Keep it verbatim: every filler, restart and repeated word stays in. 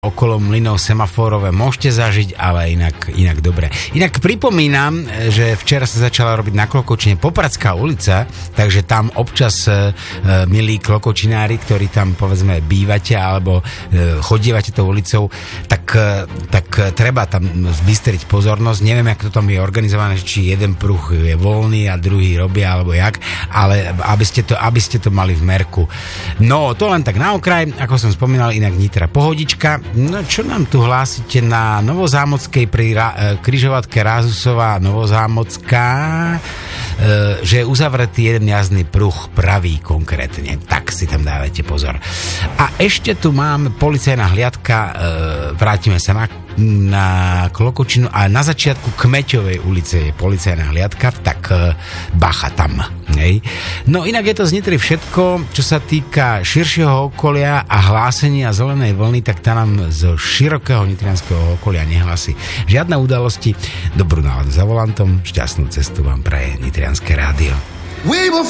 okolo mlynov semaforové môžete zažiť, ale inak, inak dobre. Inak pripomínam, že včera sa začala robiť na Klokočine Popradská ulica, takže tam občas e, milí klokočinári, ktorí tam povedzme bývate alebo e, chodívate tou ulicou, tak, e, tak treba tam zbystriť pozornosť. Neviem, ako to tam je organizované, či jeden pruh je voľný a druhý robia alebo jak, ale aby ste to, aby ste to mali v merku. No, to len tak na okraj, ako som spomínal, inak Nitra pohodička. No, čo nám tu hlásite na Novozámockej pri ra- križovatke Rázusová Novozámocká, e, že je uzavretý jeden jazdný pruh, pravý konkrétne. Tak si tam dávajte pozor. A ešte tu máme policajná hliadka, e, vrátime sa na na Klokočinu a na začiatku Kmeťovej ulice je policajná hliadka, tak e, bacha tam. Hej. No inak je to z Nitry všetko, čo sa týka širšieho okolia a hlásenia zelenej vlny, tak tá nám zo širokého nitrianskeho okolia nehlási žiadne udalosti. Dobrú náladu za volantom, šťastnú cestu vám praje Nitrianske rádio. We will